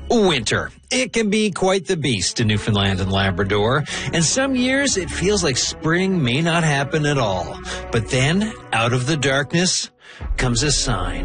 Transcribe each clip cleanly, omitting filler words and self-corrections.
Winter. It can be quite the beast in Newfoundland and Labrador, and some years it feels like spring may not happen at all. But then, out of the darkness, comes a sign.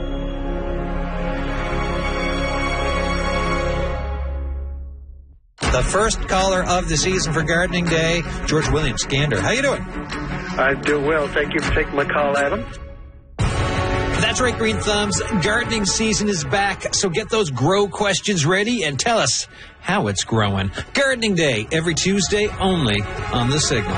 The first caller of the season for Gardening Day, George Williams, Gander. How you doing? I do well. Thank you for taking my call, Adam. That's right, Green Thumbs. Gardening season is back, so get those grow questions ready and tell us how it's growing. Gardening Day, every Tuesday, only on The Signal.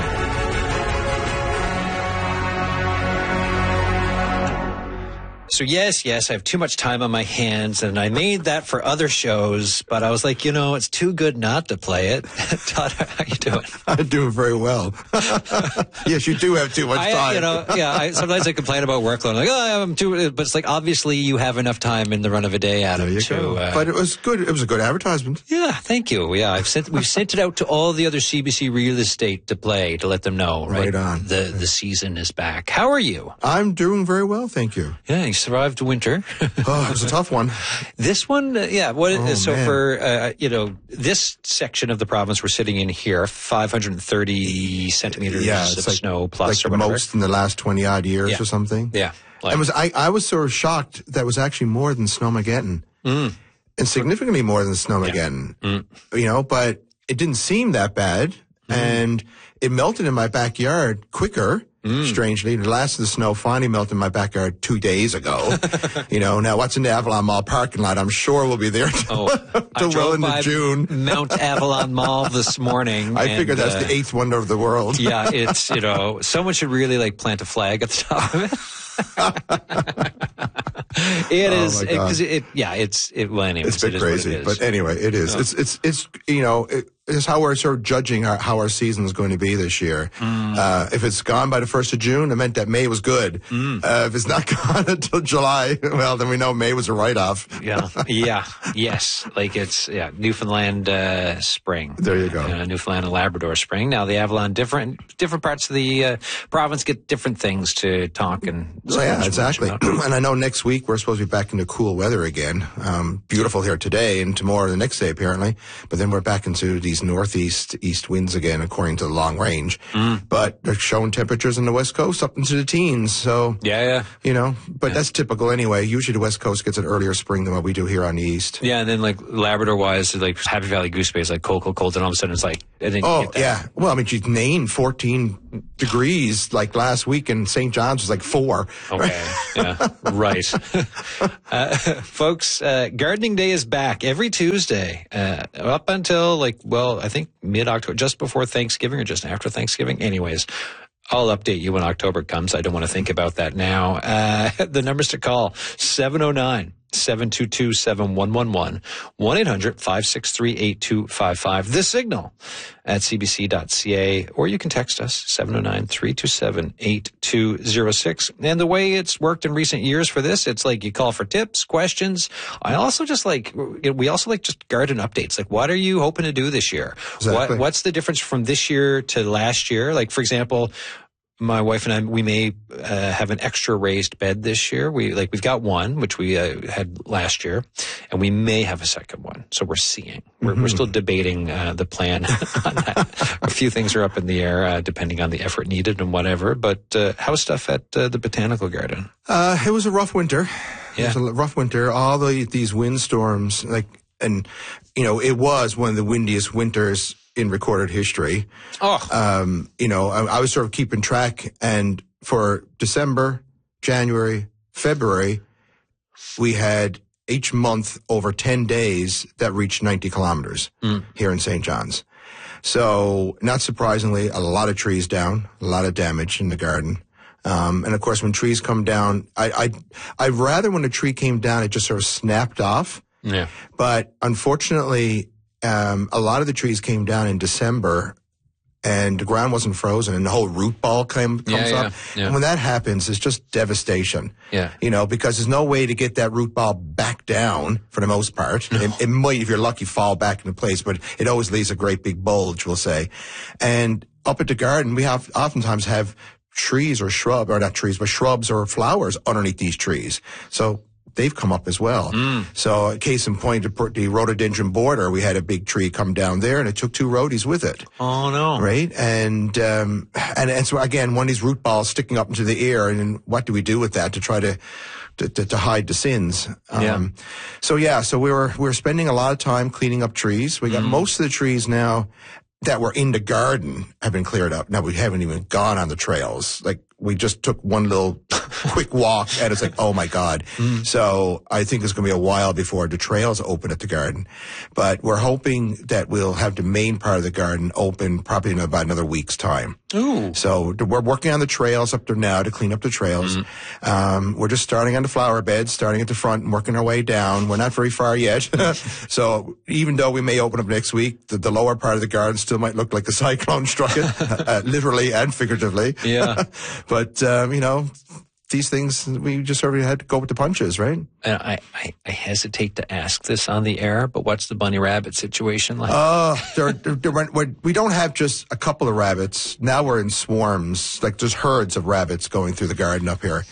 So yes, I have too much time on my hands, and I made that for other shows, but I was like, it's too good not to play it. Todd, how you doing? I'm doing very well. Yes, you do have too much time. Sometimes I complain about workload. I'm like, I'm too, but it's like, obviously you have enough time in the run of a day, Adam. There you go. But it was good. It was a good advertisement. Yeah, thank you. Yeah, we've sent it out to all the other CBC real estate to play, to let them know, right? Right on. The season is back. How are you? I'm doing very well, thank you. Yeah, you survived winter. Oh, it was a tough one. This one, for this section of the province we're sitting in here, 530 centimeters of snow plus, or whatever. Most in the last 20-odd years or something. Yeah. I was sort of shocked that was actually more than Snowmageddon. And significantly more than Snowmageddon. But it didn't seem that bad. And it melted in my backyard quicker. Strangely, the last of the snow finally melted in my backyard 2 days ago. Now what's in the Avalon Mall parking lot, I'm sure will be there till well into June. Mount Avalon Mall this morning. I figured that's the eighth wonder of the world. Yeah, it's, someone should really plant a flag at the top of it. It is because it's a bit crazy, but anyway, it is. It's how we're sort of judging how our season is going to be this year. If it's gone by the 1st of June, it meant that May was good. If it's not gone until July, well, then we know May was a write-off. Yes. Like it's Newfoundland spring. There you go. Newfoundland and Labrador spring. Now the Avalon, different parts of the province get different things to talk and. So yeah, exactly. And I know next week we're supposed to be back into cool weather again. Beautiful here today and tomorrow the next day apparently. But then we're back into these east winds again according to the long range. But they're showing temperatures on the West Coast up into the teens. So but that's typical anyway. Usually the West Coast gets an earlier spring than what we do here on the East. Yeah, and then like Labrador wise, like Happy Valley Goose Bay is like cold, and all of a sudden it's like Well, I mean she's named 14 degrees like last week and St. John's was like 4. Okay. Yeah. Right. Folks, Gardening Day is back every Tuesday, up until I think mid-October, just before Thanksgiving or just after Thanksgiving. Anyways, I'll update you when October comes. I don't want to think about that now. The numbers to call, 709-722-7111, 1-800-563-8255. The Signal at cbc.ca, or you can text us, 709-327-8206. And the way it's worked in recent years for this, it's like you call for tips, questions. We also like just garden updates. Like, what are you hoping to do this year? Exactly. What's the difference from this year to last year? Like, for example, my wife and I, we may have an extra raised bed this year. We've got one, which we had last year, and we may have a second one. So we're seeing. We're still debating the plan on that. A few things are up in the air, depending on the effort needed and whatever. But how's stuff at the Botanical Garden? It was a rough winter. Yeah. It was a rough winter. All these windstorms, it was one of the windiest winters in recorded history. I was sort of keeping track, and for December, January, February, we had each month over 10 days that reached 90 kilometers here in St. John's. So, not surprisingly, a lot of trees down, a lot of damage in the garden. And of course, when trees come down, I'd rather when a tree came down, it just sort of snapped off. Yeah. But unfortunately, a lot of the trees came down in December and the ground wasn't frozen and the whole root ball comes up. Yeah. And when that happens, it's just devastation. Yeah. Because there's no way to get that root ball back down for the most part. No. It might, if you're lucky, fall back into place, but it always leaves a great big bulge, we'll say. And up at the garden, we oftentimes have trees or shrubs or flowers underneath these trees. So they've come up as well. So case in point, the rhododendron border, we had a big tree come down there, and it took 2 roadies with it. Oh, no. Right? And so, again, one of these root balls sticking up into the air, and then what do we do with that to try to hide the sins? So we're spending a lot of time cleaning up trees. We got most of the trees now that were in the garden have been cleared up. Now, we haven't even gone on the trails. Like, we just took one little quick walk, and it's like, oh my God. So I think it's going to be a while before the trails open at the garden. But we're hoping that we'll have the main part of the garden open probably in about another week's time. Ooh. So we're working on the trails up there now to clean up the trails. We're just starting on the flower beds, starting at the front and working our way down. We're not very far yet. So even though we may open up next week, the lower part of the garden still might look like a cyclone struck it, literally and figuratively. Yeah. But, these things, we just sort of had to go with the punches, right? And I hesitate to ask this on the air, but what's the bunny rabbit situation like? We don't have just a couple of rabbits. Now we're in swarms. Like, there's herds of rabbits going through the garden up here.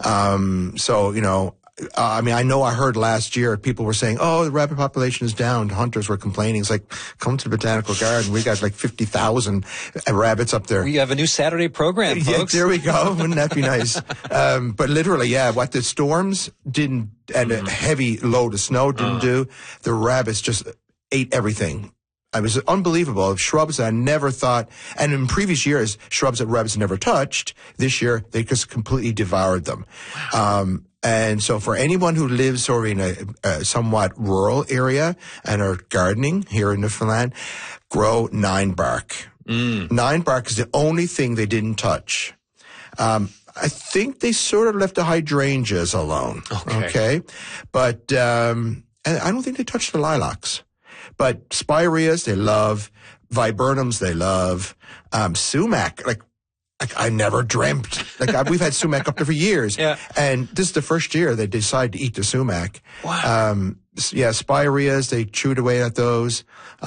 I know I heard last year people were saying, oh, the rabbit population is down. The hunters were complaining. It's like, come to the botanical garden. We got like 50,000 rabbits up there. We have a new Saturday program, folks. Yeah, there we go. Wouldn't that be nice? But literally, what the storms didn't, and a heavy load of snow didn't do, the rabbits just ate everything. It was unbelievable. Shrubs that I never thought, and in previous years, shrubs that rabbits never touched, this year, they just completely devoured them. Wow. And so for anyone who lives sort of in a somewhat rural area and are gardening here in Newfoundland, grow 9-bark. 9-bark is the only thing they didn't touch. I think they sort of left the hydrangeas alone. Okay. But, and I don't think they touched the lilacs. But spireas, they love. Viburnums, they love. Sumac, like I never dreamt. We've had sumac up there for years. Yeah. And this is the first year they decided to eat the sumac. Wow. Spireas, they chewed away at those.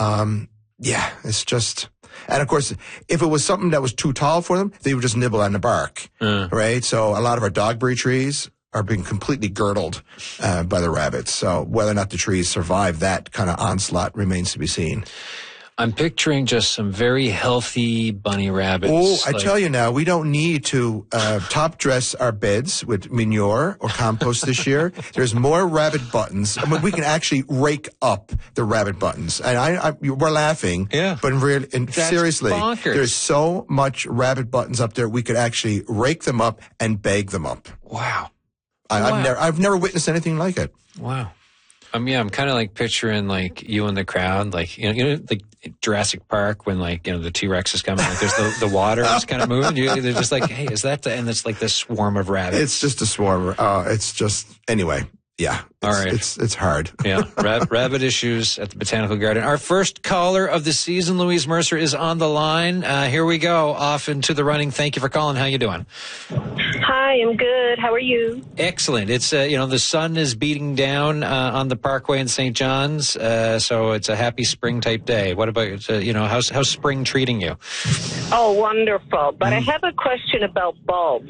It's just, and of course, if it was something that was too tall for them, they would just nibble on the bark. Right? So a lot of our dogberry trees are being completely girdled by the rabbits. So whether or not the trees survive that kind of onslaught remains to be seen. I'm picturing just some very healthy bunny rabbits. Oh, I tell you now, we don't need to top dress our beds with manure or compost this year. There's more rabbit buttons. I mean, we can actually rake up the rabbit buttons. And we're laughing, but seriously, bonkers. There's so much rabbit buttons up there, we could actually rake them up and bag them up. Wow. I've never witnessed anything like it. Wow. I'm kind of like picturing like you in the crowd, like, like Jurassic Park when the T-Rex is coming, like there's the water is kind of moving. They're just like, hey, is that and it's like this swarm of rabbits. It's just a swarm. It's just, anyway. Yeah. All right. It's hard. Yeah. Rabbit issues at the Botanical Garden. Our first caller of the season, Louise Mercer, is on the line. Here we go. Off into the running. Thank you for calling. How you doing? Hi, I'm good. How are you? Excellent. It's, the sun is beating down on the Parkway in St. John's, so it's a happy spring type day. What about, how's spring treating you? Oh, wonderful. But I have a question about bulbs.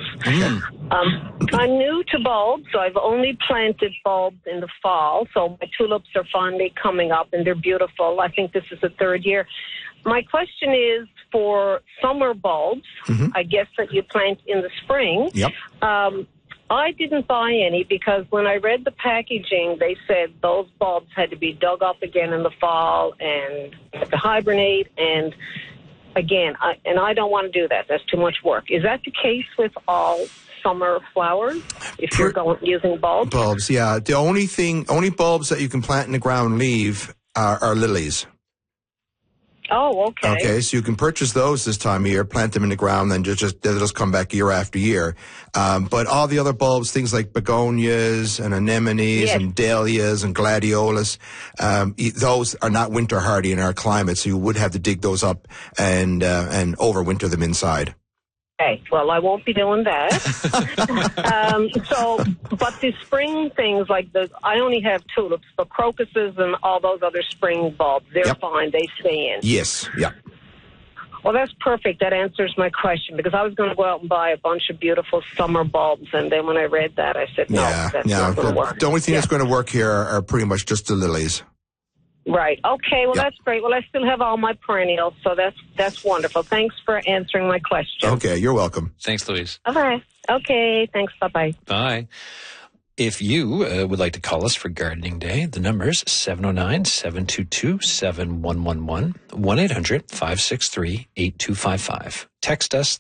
I'm new to bulbs, so I've only planted bulbs in the fall, so my tulips are finally coming up, and they're beautiful. I think this is the 3rd year. My question is for summer bulbs, I guess that you plant in the spring. Yep. I didn't buy any because when I read the packaging, they said those bulbs had to be dug up again in the fall and had to hibernate. And again, I don't want to do that. That's too much work. Is that the case with all summer flowers if you're using bulbs? Bulbs, yeah. The only bulbs that you can plant in the ground leave are lilies. Oh, okay. Okay, so you can purchase those this time of year, plant them in the ground, then they'll just come back year after year. But all the other bulbs, things like begonias and anemones and dahlias and gladiolus, those are not winter hardy in our climate, so you would have to dig those up and overwinter them inside. Okay, well, I won't be doing that. But the spring things I only have tulips, but crocuses and all those other spring bulbs, they're fine. They stay in. Yes, yeah. Well, that's perfect. That answers my question, because I was going to go out and buy a bunch of beautiful summer bulbs, and then when I read that, I said, no, that's not going to work. The only thing that's going to work here are pretty much just the lilies. Right. Okay. Well, that's great. Well, I still have all my perennials, so that's wonderful. Thanks for answering my question. Okay. You're welcome. Thanks, Louise. Okay. Okay. Thanks. Bye-bye. Bye. If you would like to call us for Gardening Day, the number's 709-722-7111, 1-800-563-8255. Text us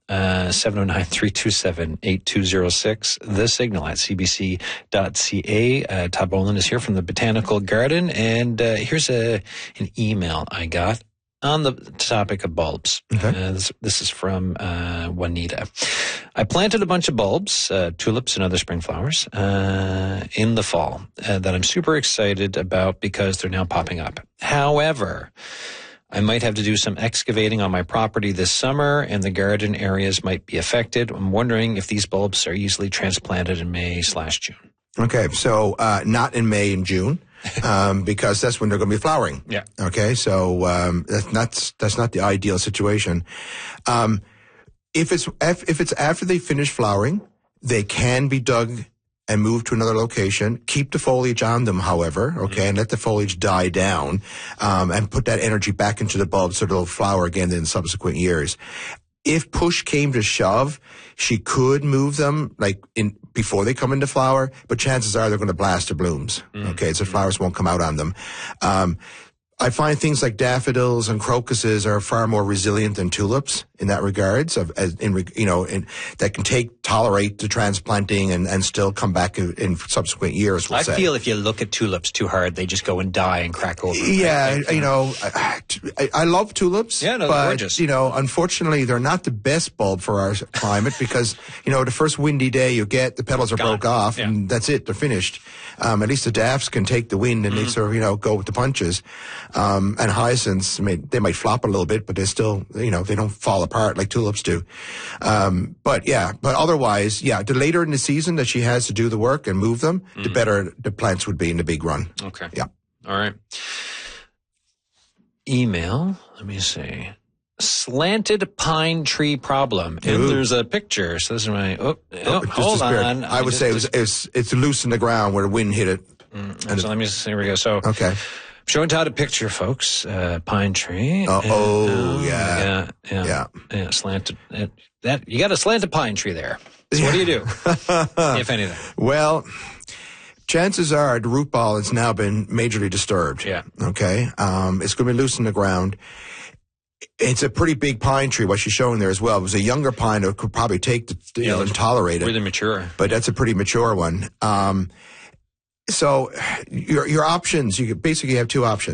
709-327-8206, the signal at cbc.ca. Todd Boland is here from the Botanical Garden, and here's an email I got on the topic of bulbs. Okay. This is from Juanita. I planted a bunch of bulbs, tulips and other spring flowers, in the fall that I'm super excited about because they're now popping up. However, I might have to do some excavating on my property this summer, and the garden areas might be affected. I'm wondering if these bulbs are easily transplanted in May/June. Okay, so not in May and June. Because that's when they're going to be flowering. Yeah. Okay. So, that's not the ideal situation. If it's after they finish flowering, they can be dug and moved to another location. Keep the foliage on them, however, okay, and let the foliage die down, and put that energy back into the bulb so they'll flower again in subsequent years. If push came to shove, she could move them before they come into flower, but chances are they're going to blast the blooms. Okay, so flowers won't come out on them. I find things like daffodils and crocuses are far more resilient than tulips in that regards, that can tolerate the transplanting and still come back in subsequent years. I feel if you look at tulips too hard, they just go and die and crack over. Yeah, I love tulips. Yeah, no, but, they're gorgeous. Unfortunately, they're not the best bulb for our climate because, the first windy day you get, the petals are broke off and that's it, they're finished. At least the daffs can take the wind and they sort of, go with the punches. And hyacinths, they might flop a little bit, but they still, they don't fall apart like tulips do. But otherwise, the later in the season that she has to do the work and move them, the better the plants would be in the big run. Okay. Yeah. All right. Email, let me see. Slanted pine tree problem. And there's a picture. So this is my, hold on. I would say it's loose in the ground where the wind hit it. So let me see. Here we go. So, okay. Showing Todd a picture, folks. Pine tree. Yeah. Slanted. You got a slanted pine tree there. So what do you do, if anything? Well, chances are the root ball has now been majorly disturbed. Yeah. Okay. It's going to be loose in the ground. It's a pretty big pine tree, what she's showing there as well. It was a younger pine that could probably take and tolerate it. Really mature. But that's a pretty mature one. So your options, you basically have two options.